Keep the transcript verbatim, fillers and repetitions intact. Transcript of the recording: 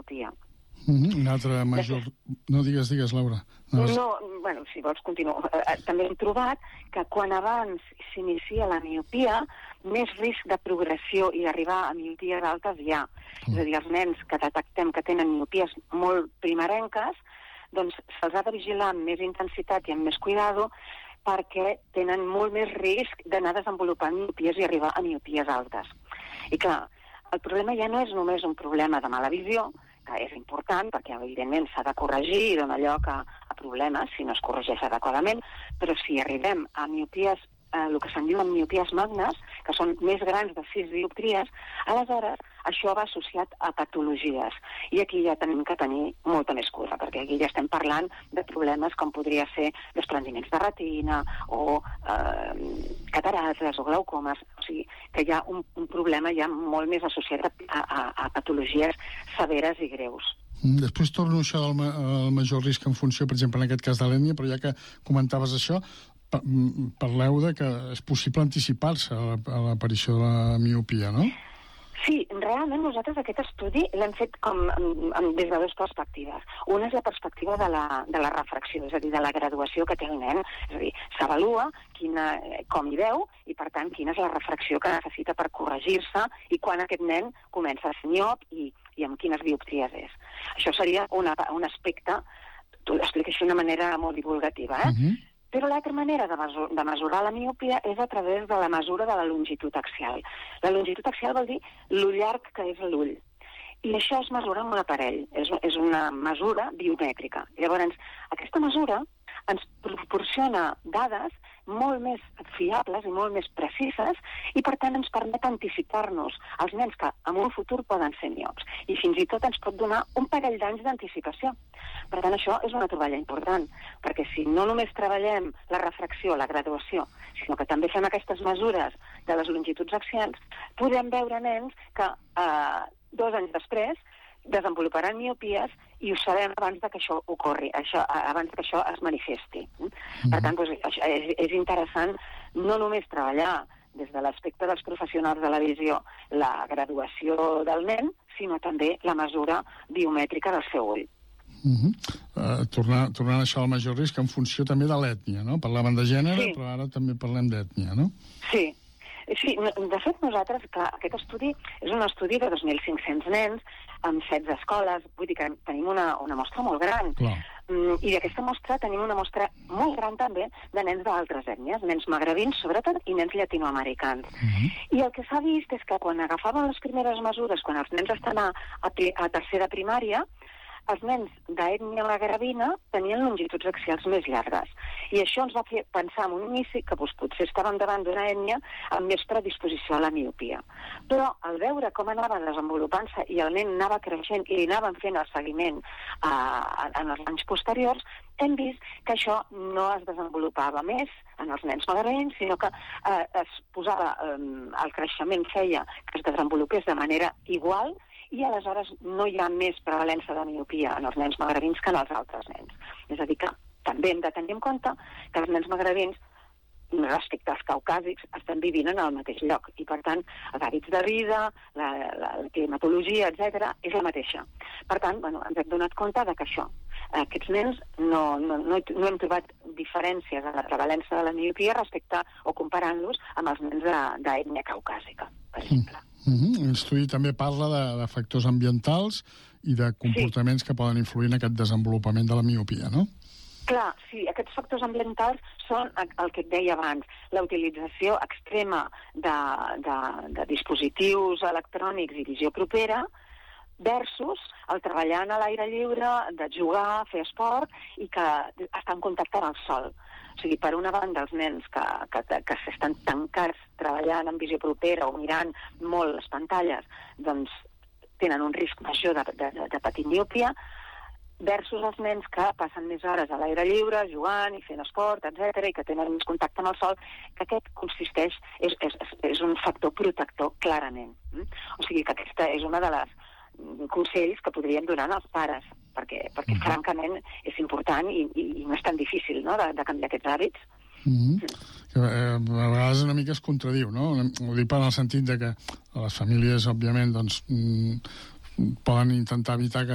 miopia. Mm-hmm. Un altre major... No, digues, digues, Laura. No, no bueno, si vols continuo. Eh, també hem trobat que quan abans s'inicia la miopia, més risc de progressió i d'arribar a miopies altes hi ha. Mm. És a dir, els nens que detectem que tenen miopies molt primerenques, doncs se'ls ha de vigilar amb més intensitat i amb més cuidado perquè tenen molt més risc d'anar desenvolupant miopies i arribar a miopies altes. I clar, el problema ja no és només un problema de mala visió, que és important perquè evidentment s'ha de corregir i dona lloc a, a problemes si no es corregeix adequadament, però si arribem a miopies, eh, el que se'n diuen miopies magnes, que són més grans de sis dioptries, aleshores això va associat a patologies. I aquí ja tenim que tenir molta més cura, perquè aquí ja estem parlant de problemes com podria ser desprendiments de retina o eh, catarates o glaucomes, o sigui, que hi ha un, un problema ja molt més associat a, a, a patologies severes i greus. Després torno a això del ma el major risc en funció, per exemple, en aquest cas de l'ètnia, però ja que comentaves això, parleu de que és possible anticipar-se a l'aparició de la miopia, no? Sí, realment nosaltres aquest estudi l'hem fet com, des de dues perspectives. Una és la perspectiva de la, de la refracció, és a dir, de la graduació que té el nen. És a dir, s'avalua quina, com hi veu i, per tant, quina és la refracció que necessita per corregir-se i quan aquest nen comença a ser miop i, i amb quines dioptries és. Això seria una, un aspecte, t'ho explico així d'una manera molt divulgativa, eh? Uh-huh. Però l'altra manera de, mesur de mesurar la miopia és a través de la mesura de la longitud axial. La longitud axial vol dir lo llarg que és l'ull. I això es mesura amb un aparell. És, és una mesura biomètrica. Llavors, aquesta mesura ens proporciona dades molt més fiables i molt més precises i, per tant, ens permet anticipar-nos als nens que en un futur poden ser miops. I fins i tot ens pot donar un parell d'anys d'anticipació. Per tant, això és una troballa important, perquè si no només treballem la refracció, la graduació, sinó que també fem aquestes mesures de les longituds axials, podem veure nens que eh, dos anys després desenvoluparan miopies i ho sabem abans de que això ocorri, això, abans que això es manifesti. Mm-hmm. Per tant, doncs, és, és interessant no només treballar des de l'aspecte dels professionals de la visió la graduació del nen, sinó també la mesura biomètrica del seu ull. Uh-huh. uh, tornant, tornant a això al major risc en funció també de l'ètnia, no? Parlaven de gènere, sí. Però ara també parlem d'ètnia, no? Sí. Sí, de fet nosaltres, clar, aquest estudi és un estudi de dos mil cinc-cents nens amb setze escoles, vull dir que tenim una, una mostra molt gran. Clar. Mm, I d'aquesta mostra tenim una mostra molt gran també de nens d'altres ètnies, nens magrebins sobretot i nens llatinoamericans. Uh-huh. I el que s'ha vist és que quan agafaven les primeres mesures, quan els nens estan a, a, a tercera primària, els nens d'ètnia magrebina tenien longituds axials més llargues. I això ens va fer pensar en un inici que doncs, potser estàvem davant d'una ètnia amb més predisposició a la miopia. Però al veure com anava desenvolupant-se i el nen anava creixent i anaven fent el seguiment eh, en els anys posteriors, hem vist que això no es desenvolupava més en els nens magrebins, sinó que eh, es posava, eh, el creixement feia que es desenvolupés de manera igual i aleshores no hi ha més prevalença de miopia en els nens magrebins que en els altres nens. És a dir, que també hem de tenir en compte que els nens magrebins, respecte als caucàsics, estan vivint en el mateix lloc i, per tant, els hàbits de vida, la, la, la climatologia, etcètera, és la mateixa. Per tant, bueno, ens hem donat compte de que això, aquests nens no, no, no, no hem trobat diferències en la prevalença de la miopia respecte o comparant-los amb els nens d'ètnia caucàsica, per exemple. Mm. Mm-hmm. L'estudi també parla de, de factors ambientals i de comportaments sí. que poden influir en aquest desenvolupament de la miopia, no? Clar, sí, aquests factors ambientals són el que et deia abans, la utilització extrema de, de, de dispositius electrònics i visió propera versus el treballar a l'aire lliure, de jugar, fer esport i que estar en contacte amb el sol. O sigui, per una banda, els nens que, que, que s'estan tancats treballant en visió propera o mirant molt les pantalles, doncs tenen un risc major de, de, de patir miopia, versus els nens que passen més hores a l'aire lliure, jugant i fent esport, etcètera, i que tenen més contacte amb el sol, que aquest consisteix, és, és, és un factor protector, clarament. O sigui que aquesta és una de les consells que podríem donar als pares, perquè, perquè mm-hmm. francament és important i, i, i no és tan difícil, no?, de, de canviar aquests hàbits. Mm-hmm. Mm. Que, eh, a vegades una mica es contradiu, no? Ho dic per en el sentit de que les famílies, òbviament, doncs, mm, poden intentar evitar que